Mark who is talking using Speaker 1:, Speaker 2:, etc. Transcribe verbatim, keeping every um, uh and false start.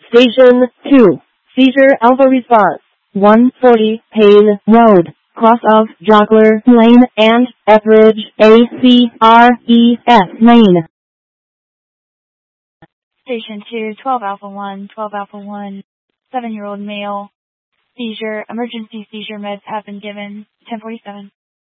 Speaker 1: Station two, Seizure Alpha Response, one forty Payne Road, cross of Joggler Lane and Etheridge A C R E S Lane.
Speaker 2: Station two, twelve Alpha one, twelve Alpha one, seven-year-old male. Seizure, emergency seizure meds have been given, ten forty-seven.